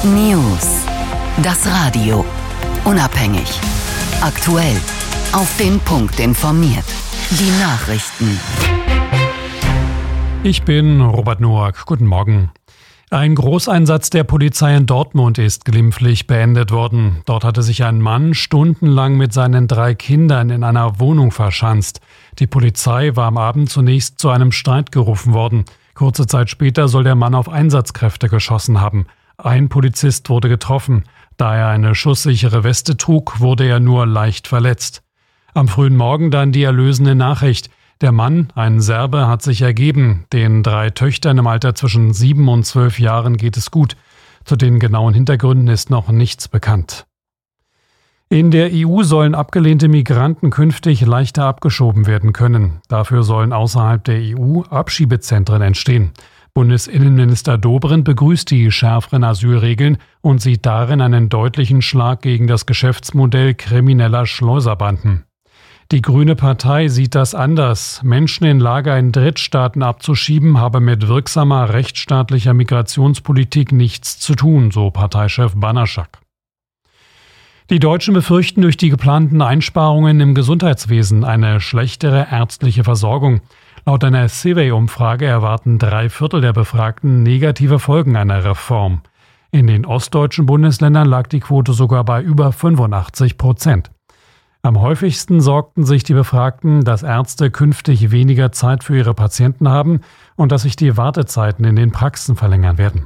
News. Das Radio. Unabhängig. Aktuell. Auf den Punkt informiert. Die Nachrichten. Ich bin Robert Noack. Guten Morgen. Ein Großeinsatz der Polizei in Dortmund ist glimpflich beendet worden. Dort hatte sich ein Mann stundenlang mit seinen 3 Kindern in einer Wohnung verschanzt. Die Polizei war am Abend zunächst zu einem Streit gerufen worden. Kurze Zeit später soll der Mann auf Einsatzkräfte geschossen haben. Ein Polizist wurde getroffen. Da er eine schusssichere Weste trug, wurde er nur leicht verletzt. Am frühen Morgen dann die erlösende Nachricht. Der Mann, ein Serbe, hat sich ergeben. Den 3 Töchtern im Alter zwischen 7 und 12 Jahren geht es gut. Zu den genauen Hintergründen ist noch nichts bekannt. In der EU sollen abgelehnte Migranten künftig leichter abgeschoben werden können. Dafür sollen außerhalb der EU Abschiebezentren entstehen. Bundesinnenminister Dobrindt begrüßt die schärferen Asylregeln und sieht darin einen deutlichen Schlag gegen das Geschäftsmodell krimineller Schleuserbanden. Die Grüne Partei sieht das anders. Menschen in Lager in Drittstaaten abzuschieben, habe mit wirksamer rechtsstaatlicher Migrationspolitik nichts zu tun, so Parteichef Banaschak. Die Deutschen befürchten durch die geplanten Einsparungen im Gesundheitswesen eine schlechtere ärztliche Versorgung. Laut einer Civey-Umfrage erwarten 3/4 der Befragten negative Folgen einer Reform. In den ostdeutschen Bundesländern lag die Quote sogar bei über 85%. Am häufigsten sorgten sich die Befragten, dass Ärzte künftig weniger Zeit für ihre Patienten haben und dass sich die Wartezeiten in den Praxen verlängern werden.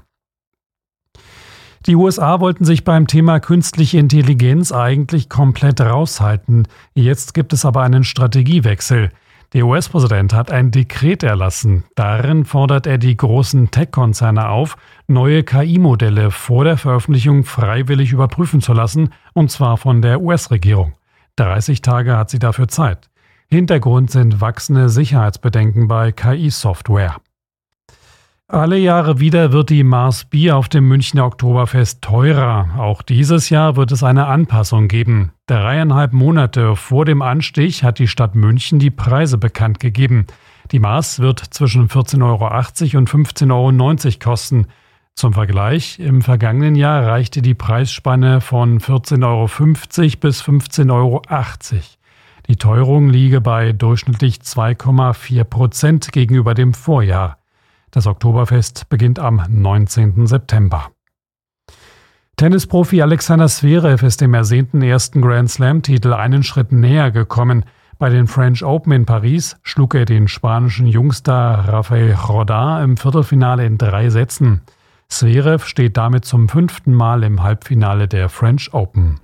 Die USA wollten sich beim Thema künstliche Intelligenz eigentlich komplett raushalten. Jetzt gibt es aber einen Strategiewechsel. Der US-Präsident hat ein Dekret erlassen. Darin fordert er die großen Tech-Konzerne auf, neue KI-Modelle vor der Veröffentlichung freiwillig überprüfen zu lassen, und zwar von der US-Regierung. 30 Tage hat sie dafür Zeit. Hintergrund sind wachsende Sicherheitsbedenken bei KI-Software. Alle Jahre wieder wird die Mars Bier auf dem Münchner Oktoberfest teurer. Auch dieses Jahr wird es eine Anpassung geben. 3,5 Monate vor dem Anstich hat die Stadt München die Preise bekannt gegeben. Die Mars wird zwischen 14,80 € und 15,90 € kosten. Zum Vergleich, im vergangenen Jahr reichte die Preisspanne von 14,50 € bis 15,80 €. Die Teuerung liege bei durchschnittlich 2,4% gegenüber dem Vorjahr. Das Oktoberfest beginnt am 19. September. Tennisprofi Alexander Zverev ist dem ersehnten ersten Grand-Slam-Titel einen Schritt näher gekommen. Bei den French Open in Paris schlug er den spanischen Jungstar Rafael Rodin im Viertelfinale in 3 Sätzen. Zverev steht damit zum 5. Mal im Halbfinale der French Open.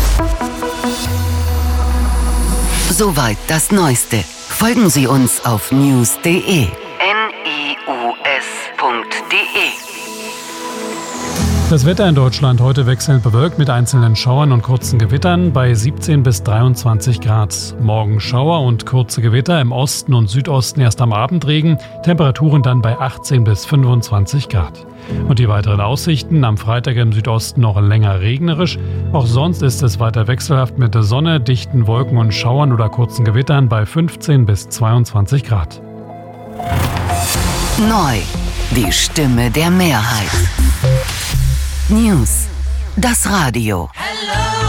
Soweit das Neueste. Folgen Sie uns auf news.de. Das Wetter in Deutschland heute wechselnd bewölkt mit einzelnen Schauern und kurzen Gewittern bei 17 bis 23 Grad. Morgen Schauer und kurze Gewitter, im Osten und Südosten erst am Abend Regen, Temperaturen dann bei 18 bis 25 Grad. Und die weiteren Aussichten: am Freitag im Südosten noch länger regnerisch. Auch sonst ist es weiter wechselhaft mit der Sonne, dichten Wolken und Schauern oder kurzen Gewittern bei 15 bis 22 Grad. Neu. Die Stimme der Mehrheit. News. Das Radio.